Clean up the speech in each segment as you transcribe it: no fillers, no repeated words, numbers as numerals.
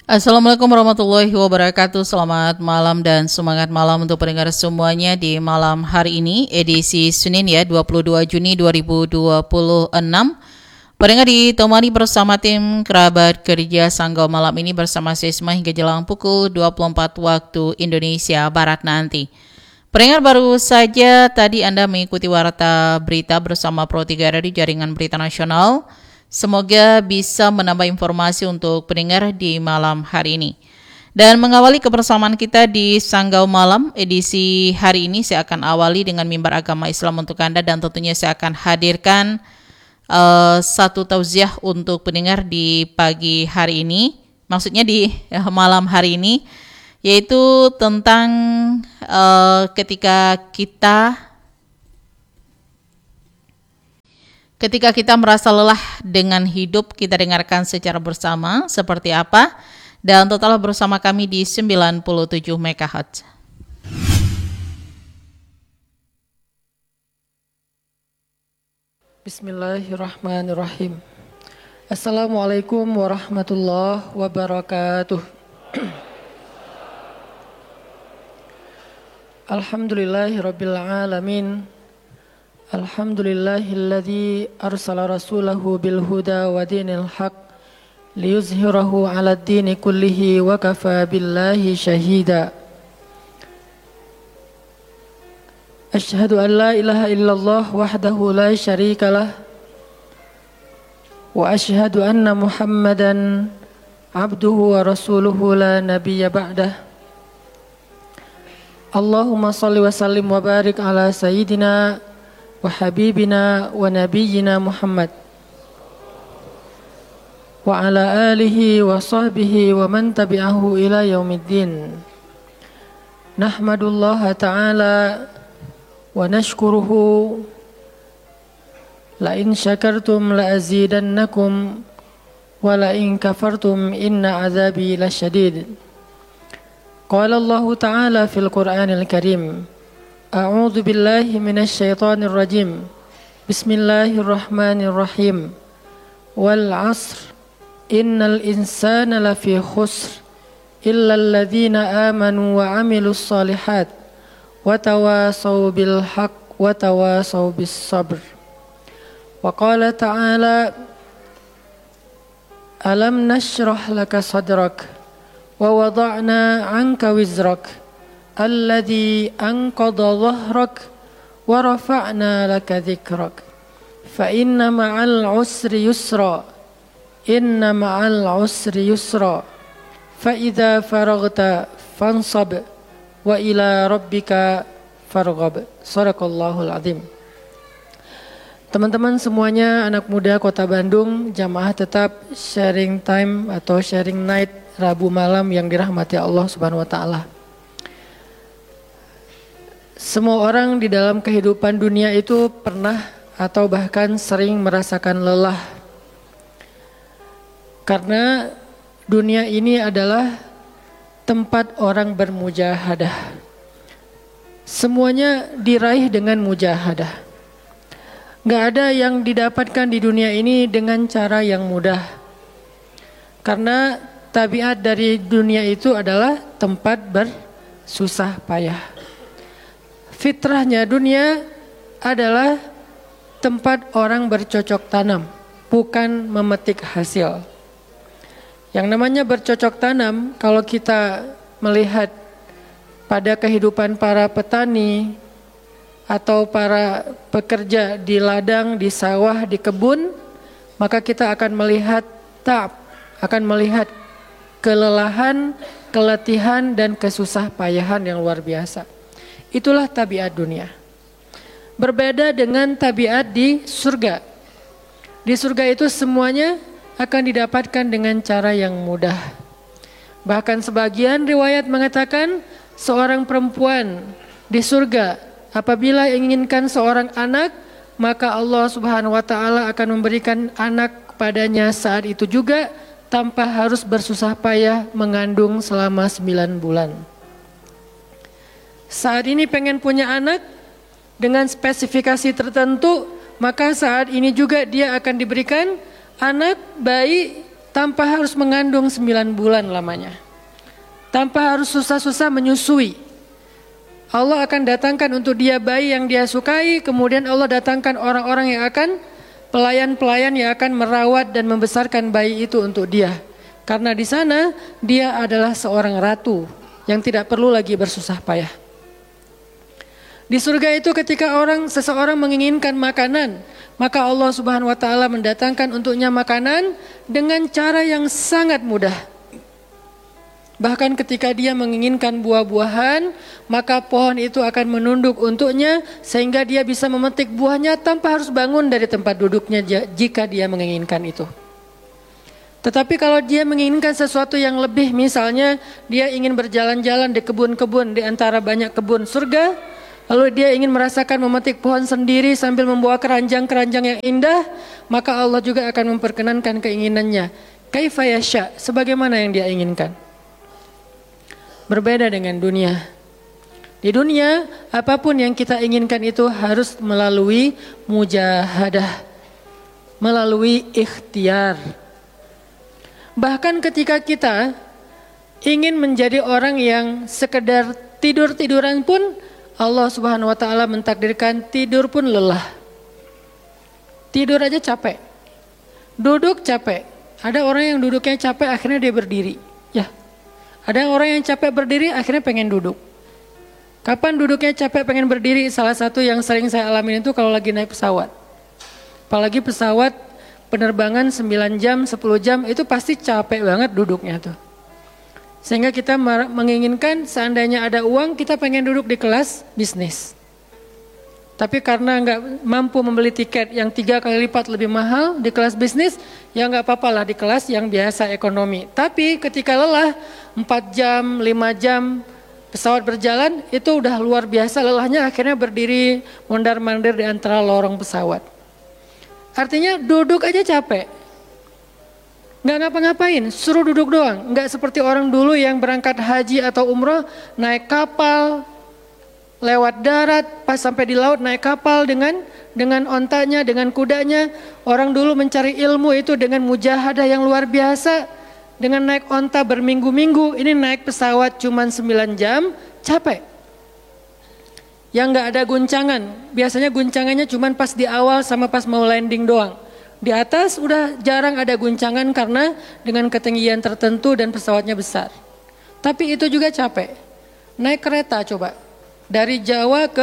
Assalamualaikum warahmatullahi wabarakatuh. Selamat malam dan semangat malam untuk pendengar semuanya di malam hari ini, edisi Senin ya, 22 Juni 2026. Pendengar ditemani bersama tim kerabat kerja Sanggau malam ini bersama saya Isma hingga jelang pukul 24 waktu Indonesia Barat nanti. Pendengar, baru saja tadi Anda mengikuti warta berita bersama Pro 3 Radio Jaringan Berita Nasional. Semoga bisa menambah informasi untuk pendengar di malam hari ini. Dan mengawali kebersamaan kita di Sanggau Malam edisi hari ini, saya akan awali dengan mimbar agama Islam untuk Anda, dan tentunya saya akan hadirkan satu tausiah untuk pendengar di pagi hari ini, maksudnya di malam hari ini, yaitu tentang ketika kita merasa lelah dengan hidup, kita dengarkan secara bersama seperti apa, dan total bersama kami di 97 MHz. Bismillahirrahmanirrahim. Assalamualaikum warahmatullahi wabarakatuh. Alhamdulillahirabbil alamin. Alhamdulillahilladzi arsala rasulahu bil huda wa dinil haq liyuzhirahu 'alad dini kullihi wa kafa billahi shahida. Asyhadu an la ilaha illallah wahdahu la syarika lah wa asyhadu anna Muhammadan abduhu wa rasuluhu la nabiyya ba'dah. Allahumma shalli wa sallim wa barik ala sayyidina wa habibina wa nabiyyina Muhammad wa ala alihi wa sahbihi wa man tabi'ahu ila yaumiddin. Nahmadullaha ta'ala wa nashkuruhu, la in syakartum la azidannakum wa la in kafartum inna azabi lasyadid. Qala Allah ta'ala fil Qur'anil Karim, A'udzu billahi minasy syaithanir rajim. Bismillahirrahmanirrahim. Wal 'asr innal insana lafi khusr illa alladzina amanu wa 'amilus shalihat wa tawasaw bil haqq wa tawasaw bis sabr. Wa qala ta'ala Alam nashrah laka sadrak wa wada'na 'anka wizrak alladhi anqadha dhahrak wa rafa'na laka dhikrak fa inna ma'al usri yusra fa idza faraghta fansab wa ila rabbika farghab. Shadaqallahul azim. Teman-teman semuanya, anak muda Kota Bandung, jamaah tetap sharing time atau sharing night Rabu malam yang dirahmati Allah Subhanahu wa taala. Semua orang di dalam kehidupan dunia itu pernah atau bahkan sering merasakan lelah. Karena dunia ini adalah tempat orang bermujahadah. Semuanya diraih dengan mujahadah. Gak ada yang didapatkan di dunia ini dengan cara yang mudah. Karena tabiat dari dunia itu adalah tempat bersusah payah. Fitrahnya dunia adalah tempat orang bercocok tanam, bukan memetik hasil. Yang namanya bercocok tanam, kalau kita melihat pada kehidupan para petani atau para pekerja di ladang, di sawah, di kebun, maka kita akan melihat akan melihat kelelahan, keletihan, dan kesusah payahan yang luar biasa. Itulah tabiat dunia. Berbeda dengan tabiat di surga. Di surga itu semuanya akan didapatkan dengan cara yang mudah. Bahkan sebagian riwayat mengatakan seorang perempuan di surga apabila inginkan seorang anak, maka Allah Subhanahu wa taala akan memberikan anak kepadanya saat itu juga tanpa harus bersusah payah mengandung selama 9 bulan. Saat ini pengen punya anak dengan spesifikasi tertentu, maka saat ini juga dia akan diberikan anak bayi tanpa harus mengandung 9 bulan lamanya, tanpa harus susah-susah menyusui. Allah akan datangkan untuk dia bayi yang dia sukai, kemudian Allah datangkan orang-orang yang akan, pelayan-pelayan yang akan merawat dan membesarkan bayi itu untuk dia. Karena di sana dia adalah seorang ratu yang tidak perlu lagi bersusah payah. Di surga itu ketika seseorang menginginkan makanan, maka Allah Subhanahu wa taala mendatangkan untuknya makanan dengan cara yang sangat mudah. Bahkan ketika dia menginginkan buah-buahan, maka pohon itu akan menunduk untuknya sehingga dia bisa memetik buahnya tanpa harus bangun dari tempat duduknya jika dia menginginkan itu. Tetapi kalau dia menginginkan sesuatu yang lebih, misalnya dia ingin berjalan-jalan di kebun-kebun di antara banyak kebun surga, lalu dia ingin merasakan memetik pohon sendiri sambil membawa keranjang-keranjang yang indah, maka Allah juga akan memperkenankan keinginannya. Kaifa yasha, sebagaimana yang dia inginkan. Berbeda dengan dunia. Di dunia, apapun yang kita inginkan itu harus melalui mujahadah, melalui ikhtiar. Bahkan ketika kita ingin menjadi orang yang sekedar tidur-tiduran pun, Allah Subhanahu wa taala mentakdirkan tidur pun lelah. Tidur aja capek. Duduk capek. Ada orang yang duduknya capek akhirnya dia berdiri. Ya. Ada orang yang capek berdiri akhirnya pengen duduk. Kapan duduknya capek pengen berdiri? Salah satu yang sering saya alamin itu kalau lagi naik pesawat. Apalagi pesawat penerbangan 9 jam, 10 jam itu pasti capek banget duduknya tuh. Sehingga kita menginginkan seandainya ada uang kita pengen duduk di kelas bisnis. Tapi karena nggak mampu membeli tiket yang 3 kali lipat lebih mahal di kelas bisnis, ya nggak apa-apa lah di kelas yang biasa ekonomi. Tapi ketika lelah 4 jam, 5 jam pesawat berjalan itu udah luar biasa lelahnya, akhirnya berdiri mondar-mandir di antara lorong pesawat. Artinya duduk aja capek. Nggak ngapa-ngapain, suruh duduk doang. Nggak seperti orang dulu yang berangkat haji atau umroh, naik kapal, lewat darat, pas sampai di laut naik kapal dengan ontanya, dengan kudanya. Orang dulu mencari ilmu itu dengan mujahadah yang luar biasa. Dengan naik onta berminggu-minggu, ini naik pesawat cuma 9 jam, capek. Yang nggak ada guncangan, biasanya guncangannya cuma pas di awal sama pas mau landing doang. Di atas udah jarang ada guncangan karena dengan ketinggian tertentu dan pesawatnya besar. Tapi itu juga capek. Naik kereta coba, dari Jawa ke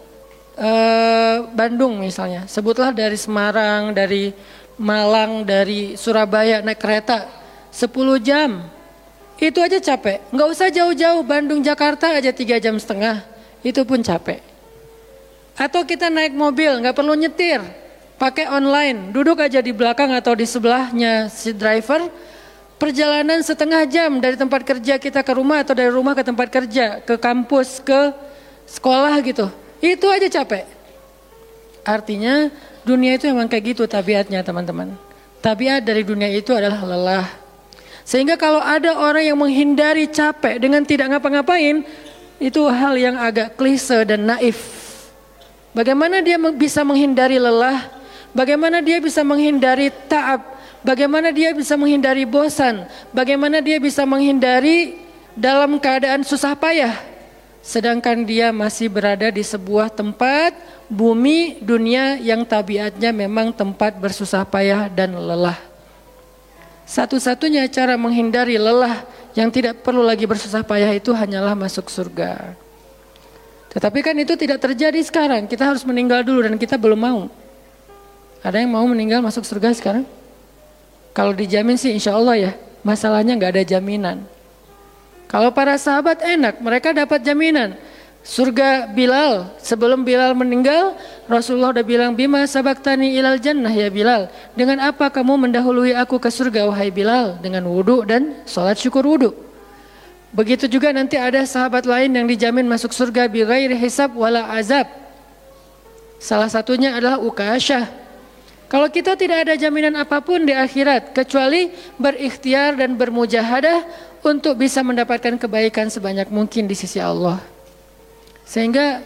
Bandung misalnya. Sebutlah dari Semarang, dari Malang, dari Surabaya naik kereta 10 jam. Itu aja capek. Nggak usah jauh-jauh, Bandung Jakarta aja 3,5 jam. Itu pun capek. Atau kita naik mobil, nggak perlu nyetir. Pakai online, duduk aja di belakang atau di sebelahnya si driver, perjalanan setengah jam dari tempat kerja kita ke rumah atau dari rumah ke tempat kerja, ke kampus, ke sekolah gitu. Itu aja capek. Artinya dunia itu memang kayak gitu tabiatnya teman-teman. Tabiat dari dunia itu adalah lelah. Sehingga kalau ada orang yang menghindari capek dengan tidak ngapa-ngapain, itu hal yang agak klise dan naif. Bagaimana dia bisa menghindari lelah? Bagaimana dia bisa menghindari ta'ab? Bagaimana dia bisa menghindari bosan? Bagaimana dia bisa menghindari dalam keadaan susah payah? Sedangkan dia masih berada di sebuah tempat, bumi, dunia yang tabiatnya memang tempat bersusah payah dan lelah. Satu-satunya cara menghindari lelah yang tidak perlu lagi bersusah payah itu hanyalah masuk surga. Tetapi kan itu tidak terjadi sekarang. Kita harus meninggal dulu dan kita belum mau. Ada yang mau meninggal masuk surga sekarang? Kalau dijamin sih insya Allah ya. Masalahnya nggak ada jaminan. Kalau para sahabat enak, mereka dapat jaminan. Surga Bilal, sebelum Bilal meninggal, Rasulullah udah bilang, Bima sabaktani ilal jannah ya Bilal. Dengan apa kamu mendahului aku ke surga wahai Bilal? Dengan wudu dan sholat syukur wudu. Begitu juga nanti ada sahabat lain yang dijamin masuk surga bighairi hisab wala azab. Salah satunya adalah Ukasyah. Kalau kita tidak ada jaminan apapun di akhirat kecuali berikhtiar dan bermujahadah untuk bisa mendapatkan kebaikan sebanyak mungkin di sisi Allah. Sehingga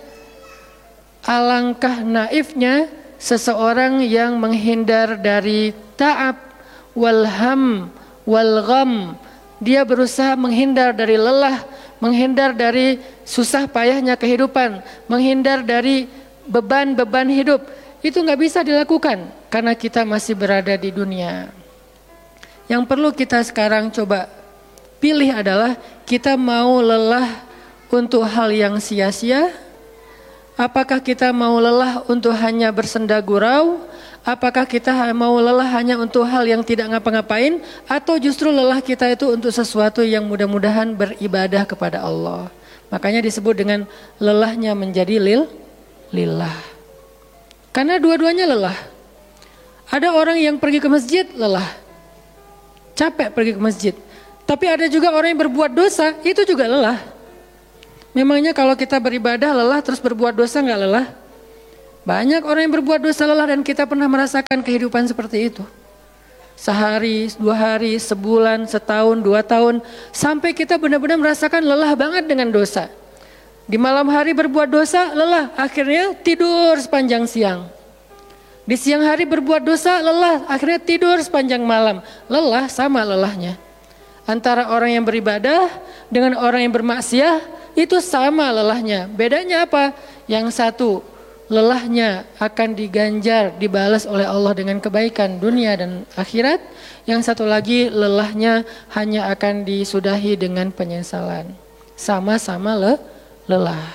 alangkah naifnya seseorang yang menghindar dari ta'ab walham wal gham. Dia berusaha menghindar dari lelah, menghindar dari susah payahnya kehidupan, menghindar dari beban-beban hidup. Itu nggak bisa dilakukan karena kita masih berada di dunia. Yang perlu kita sekarang coba pilih adalah kita mau lelah untuk hal yang sia-sia? Apakah kita mau lelah untuk hanya bersenda gurau? Apakah kita mau lelah hanya untuk hal yang tidak ngapa-ngapain? Atau justru lelah kita itu untuk sesuatu yang mudah-mudahan beribadah kepada Allah? Makanya disebut dengan lelahnya menjadi lillah. Karena dua-duanya lelah. Ada orang yang pergi ke masjid lelah, capek pergi ke masjid. Tapi ada juga orang yang berbuat dosa, itu juga lelah. Memangnya kalau kita beribadah lelah terus berbuat dosa nggak lelah? Banyak orang yang berbuat dosa lelah dan kita pernah merasakan kehidupan seperti itu. Sehari, 2 hari, sebulan, setahun, 2 tahun. Sampai kita benar-benar merasakan lelah banget dengan dosa. Di malam hari berbuat dosa lelah, akhirnya tidur sepanjang siang. Di siang hari berbuat dosa lelah, akhirnya tidur sepanjang malam. Lelah sama lelahnya. Antara orang yang beribadah dengan orang yang bermaksiat itu sama lelahnya. Bedanya apa? Yang satu lelahnya akan diganjar, dibalas oleh Allah dengan kebaikan dunia dan akhirat. Yang satu lagi lelahnya hanya akan disudahi dengan penyesalan. Sama-sama lelah.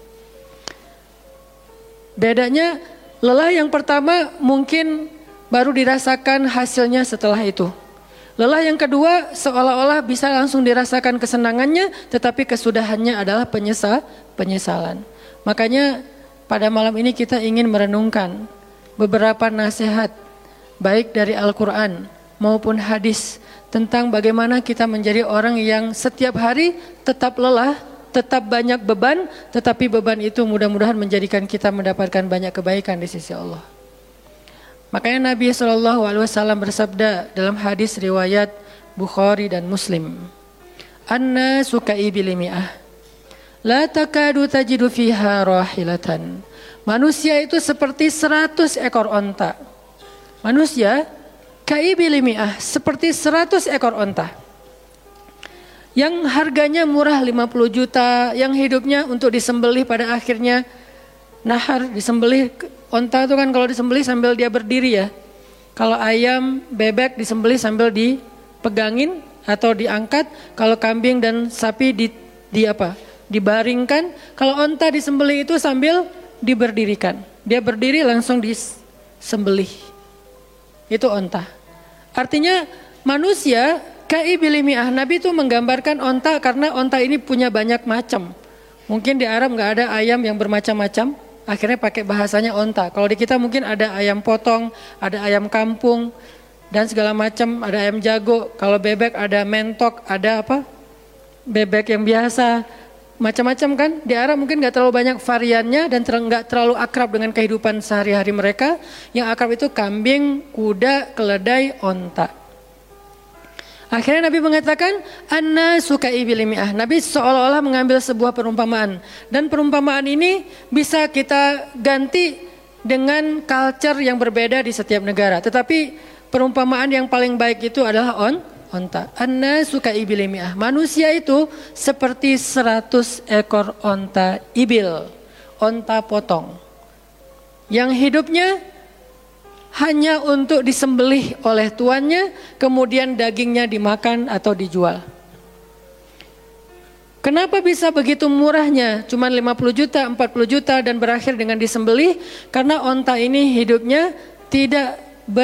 Bedanya lelah yang pertama mungkin baru dirasakan hasilnya setelah itu. Lelah yang kedua seolah-olah bisa langsung dirasakan kesenangannya, tetapi kesudahannya adalah penyesalan. Makanya pada malam ini kita ingin merenungkan beberapa nasihat baik dari Al-Quran maupun hadis tentang bagaimana kita menjadi orang yang setiap hari tetap lelah, tetap banyak beban, tetapi beban itu mudah-mudahan menjadikan kita mendapatkan banyak kebaikan di sisi Allah. Makanya Nabi SAW bersabda dalam hadis riwayat Bukhari dan Muslim, "Annasu ka'ibili mi'ah, la takadu tajidu fiha rahilatan." Manusia itu seperti 100 ekor onta. Manusia ka'ibili mi'ah, seperti 100 ekor onta. Yang harganya murah 50 juta, yang hidupnya untuk disembelih pada akhirnya nahar, disembelih. Onta itu kan kalau disembelih sambil dia berdiri ya. Kalau ayam, bebek disembelih sambil dipegangin atau diangkat. Kalau kambing dan sapi dibaringkan. Kalau onta disembelih itu sambil diberdirikan. Dia berdiri langsung disembelih. Itu onta. Artinya manusia ka'ibili mi'ah. Nabi itu menggambarkan onta karena onta ini punya banyak macam. Mungkin di Arab nggak ada ayam yang bermacam-macam. Akhirnya pakai bahasanya onta. Kalau di kita mungkin ada ayam potong, ada ayam kampung, dan segala macam, ada ayam jago. Kalau bebek ada mentok, ada apa? Bebek yang biasa, macam-macam kan. Di Arab mungkin nggak terlalu banyak variannya dan nggak terlalu akrab dengan kehidupan sehari-hari mereka. Yang akrab itu kambing, kuda, keledai, onta. Akhirnya Nabi mengatakan, "Annasu ka'ibili mi'ah." Nabi seolah-olah mengambil sebuah perumpamaan. Dan perumpamaan ini bisa kita ganti dengan culture yang berbeda di setiap negara. Tetapi perumpamaan yang paling baik itu adalah onta. Annasu ka'ibili mi'ah. Manusia itu seperti 100 ekor onta ibil. Onta potong. Yang hidupnya hanya untuk disembelih oleh tuannya, kemudian dagingnya dimakan atau dijual. Kenapa bisa begitu murahnya? Cuma 50 juta, 40 juta dan berakhir dengan disembelih? Karena onta ini hidupnya tidak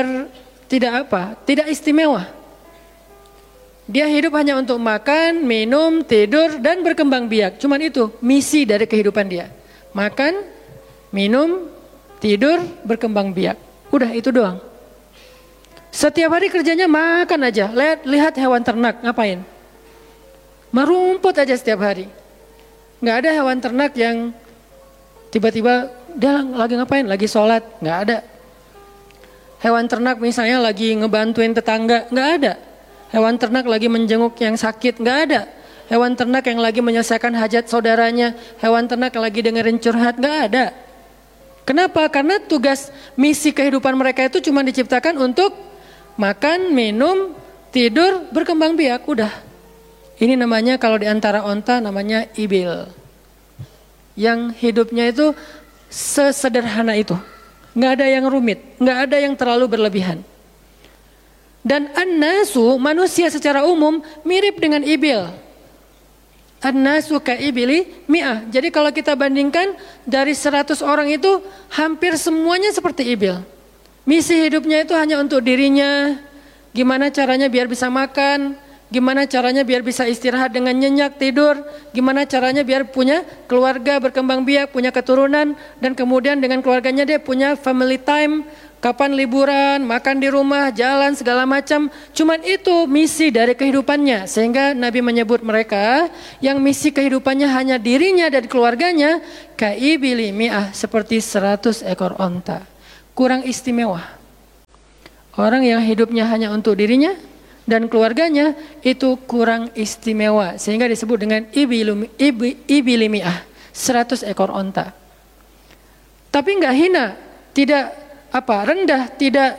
istimewa. Dia hidup hanya untuk makan, minum, tidur dan berkembang biak. Cuman itu misi dari kehidupan dia. Makan, minum, tidur, berkembang biak. Udah itu doang. Setiap hari kerjanya makan aja. Lihat hewan ternak ngapain? Merumput aja setiap hari. Nggak ada hewan ternak yang tiba-tiba dia lagi ngapain? Lagi sholat? Nggak ada. Hewan ternak misalnya lagi ngebantuin tetangga? Nggak ada. Hewan ternak lagi menjenguk yang sakit? Nggak ada. Hewan ternak yang lagi menyelesaikan hajat saudaranya? Hewan ternak yang lagi dengerin curhat? Nggak ada. Kenapa? Karena tugas misi kehidupan mereka itu cuma diciptakan untuk makan, minum, tidur, berkembang biak, udah. Ini namanya kalau di antara onta namanya ibil. Yang hidupnya itu sesederhana itu. Nggak ada yang rumit, nggak ada yang terlalu berlebihan. Dan an-nasu, manusia secara umum mirip dengan ibil. An-nasu ka'ibili mi'ah. Jadi kalau kita bandingkan dari 100 orang itu hampir semuanya seperti ibil. Misi hidupnya itu hanya untuk dirinya. Gimana caranya biar bisa makan, gimana caranya biar bisa istirahat dengan nyenyak tidur, gimana caranya biar punya keluarga berkembang biak, punya keturunan, dan kemudian dengan keluarganya dia punya family time, kapan liburan, makan di rumah, jalan segala macam. Cuman itu misi dari kehidupannya, sehingga Nabi menyebut mereka yang misi kehidupannya hanya dirinya dan keluarganya, kaibili mi'ah, seperti 100 ekor onta. Kurang istimewa. Orang yang hidupnya hanya untuk dirinya dan keluarganya itu kurang istimewa, sehingga disebut dengan ibilimiah, 100 ekor onta. Tapi enggak hina, tidak rendah, tidak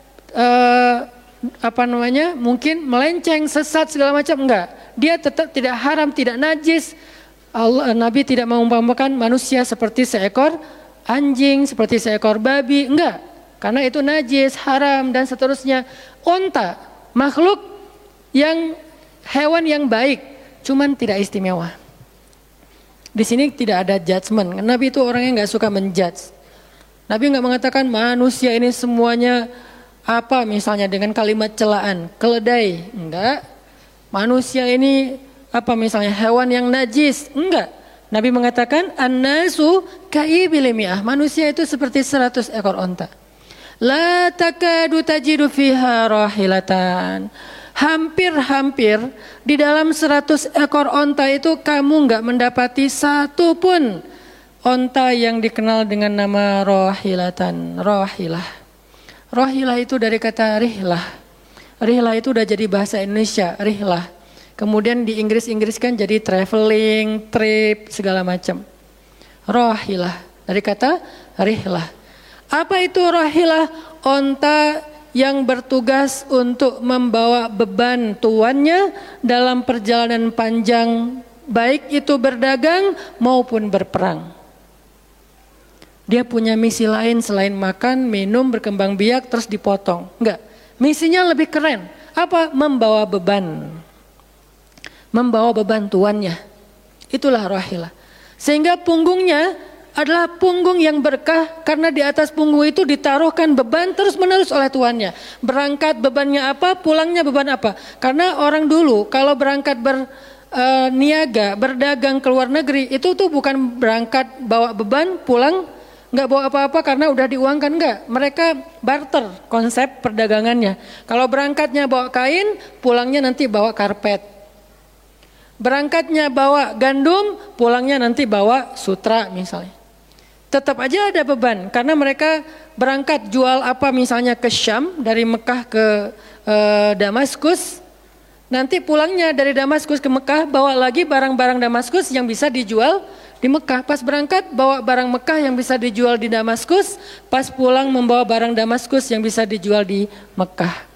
mungkin melenceng, sesat segala macam, enggak. Dia tetap tidak haram, tidak najis. Nabi tidak mengumpamakan manusia seperti seekor anjing, seperti seekor babi, enggak. Karena itu najis, haram dan seterusnya. Onta, makhluk yang hewan yang baik, cuman tidak istimewa. Di sini tidak ada judgement. Nabi itu orang yang nggak suka menjudge. Nabi nggak mengatakan manusia ini semuanya apa misalnya dengan kalimat celaan, keledai, enggak. Manusia ini apa misalnya hewan yang najis, enggak. Nabi mengatakan an-nasu ka'ibili-mi'ah, manusia itu seperti 100 ekor onta. La takadu tajidu fiha rahilatan. Hampir-hampir di dalam 100 ekor onta itu kamu enggak mendapati satu pun onta yang dikenal dengan nama rahilatan. Rahilah itu dari kata rihlah. Rihlah itu udah jadi bahasa Indonesia, rihlah. Kemudian di Inggris-Inggriskan jadi traveling, trip, segala macam. Rahilah dari kata rihlah. Apa itu rahilah? Onta yang bertugas untuk membawa beban tuannya dalam perjalanan panjang, baik itu berdagang maupun berperang. Dia punya misi lain selain makan, minum, berkembang biak, terus dipotong. Enggak, misinya lebih keren. Apa? Membawa beban. Membawa beban tuannya. Itulah rahilah. Sehingga punggungnya adalah punggung yang berkah, karena di atas punggung itu ditaruhkan beban terus menerus oleh tuannya. Berangkat bebannya apa, pulangnya beban apa. Karena orang dulu kalau berangkat berniaga, berdagang ke luar negeri, itu tuh bukan berangkat bawa beban, pulang nggak bawa apa-apa karena udah diuangkan, enggak. Mereka barter konsep perdagangannya. Kalau berangkatnya bawa kain, pulangnya nanti bawa karpet. Berangkatnya bawa gandum, pulangnya nanti bawa sutra misalnya. Tetap aja ada beban, karena mereka berangkat jual apa misalnya ke Syam, dari Mekah ke Damaskus. Nanti pulangnya dari Damaskus ke Mekah, bawa lagi barang-barang Damaskus yang bisa dijual di Mekah. Pas berangkat bawa barang Mekah yang bisa dijual di Damaskus, pas pulang membawa barang Damaskus yang bisa dijual di Mekah.